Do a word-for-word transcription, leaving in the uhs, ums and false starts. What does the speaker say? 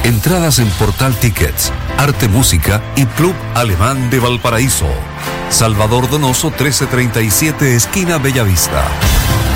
Entradas en Portal Tickets, Arte Música y Club Alemán de Valparaíso. Salvador Donoso trece treinta y siete, esquina Bellavista.